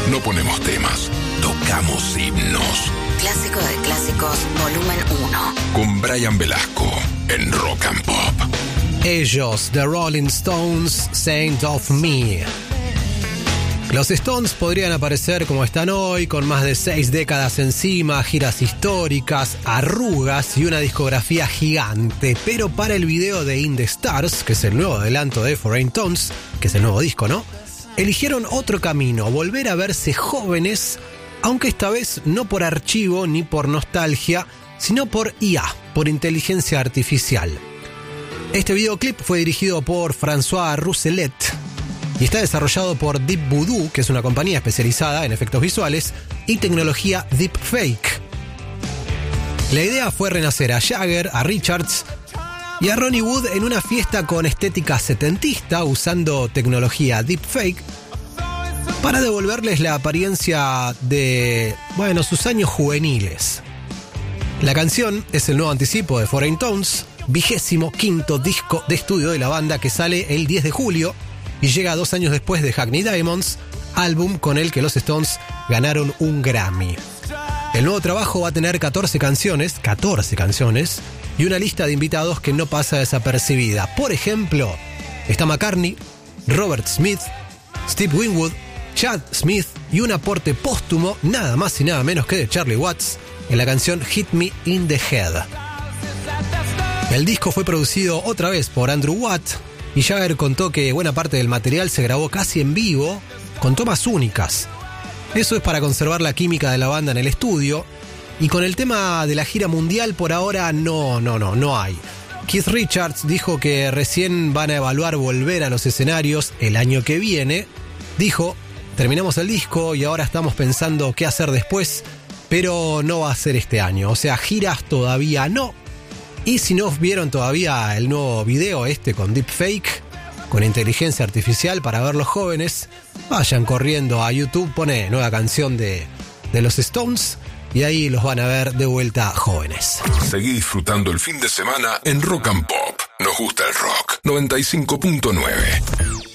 No ponemos temas, tocamos himnos. Clásico de clásicos, volumen 1. Con Brian Velasco en Rock and Pop. Ellos, The Rolling Stones, Saint of Me. Los Stones podrían aparecer como están hoy, con más de 6 décadas encima, giras históricas, arrugas y una discografía gigante. Pero para el video de In the Stars, que es el nuevo adelanto de Foreign Tones, que es el nuevo disco, ¿no? Eligieron otro camino, volver a verse jóvenes, aunque esta vez no por archivo ni por nostalgia, sino por IA, por inteligencia artificial. Este videoclip fue dirigido por François Rousselet y está desarrollado por Deep Voodoo, que es una compañía especializada en efectos visuales y tecnología deepfake. La idea fue renacer a Jagger, a Richards y a Ronnie Wood en una fiesta con estética setentista usando tecnología deepfake para devolverles la apariencia de, sus años juveniles. La canción es el nuevo anticipo de Foreign Tones, 25º disco de estudio de la banda que sale el 10 de julio y llega 2 años después de Hackney Diamonds, álbum con el que los Stones ganaron un Grammy. El nuevo trabajo va a tener 14 canciones y una lista de invitados que no pasa desapercibida. Por ejemplo, está McCartney, Robert Smith, Steve Winwood, Chad Smith y un aporte póstumo nada más y nada menos que de Charlie Watts en la canción Hit Me in the Head. El disco fue producido otra vez por Andrew Watt y Jagger contó que buena parte del material se grabó casi en vivo con tomas únicas. Eso es para conservar la química de la banda en el estudio, y con el tema de la gira mundial por ahora no hay. Keith Richards dijo que recién van a evaluar volver a los escenarios el año que viene. Dijo, terminamos el disco y ahora estamos pensando qué hacer después, pero no va a ser este año, o sea, giras todavía no. Y si no vieron todavía el nuevo video con deepfake, con inteligencia artificial para ver los jóvenes, vayan corriendo a YouTube, pone nueva canción de los Stones y ahí los van a ver de vuelta jóvenes. Seguí disfrutando el fin de semana en Rock and Pop. Nos gusta el rock. 95.9.